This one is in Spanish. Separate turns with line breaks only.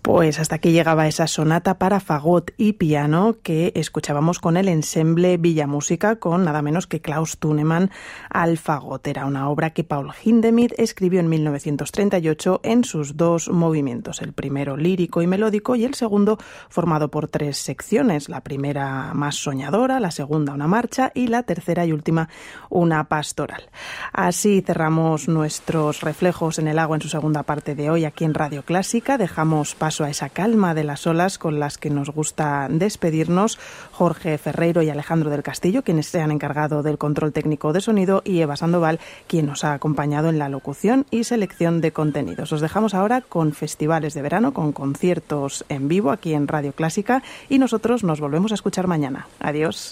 Pues hasta aquí llegaba esa sonata para fagot y piano que escuchábamos con el ensemble Villamúsica con nada menos que Klaus Thunemann al fagot. Era una obra que Paul Hindemith escribió en 1938 en sus dos movimientos, el primero lírico y melódico y el segundo formado por tres secciones, la primera más soñadora, la segunda una marcha y la tercera y última una pastoral. Así cerramos nuestros reflejos en el agua en su segunda parte de hoy aquí en Radio Clásica. Dejamos paso a esa calma de las olas con las que nos gusta despedirnos. Jorge Ferreiro y Alejandro del Castillo, quienes se han encargado del control técnico de sonido, y Eva Sandoval, quien nos ha acompañado en la locución y selección de contenidos. Os dejamos ahora con festivales de verano, con conciertos en vivo aquí en Radio Clásica y nosotros nos volvemos a escuchar mañana. Adiós.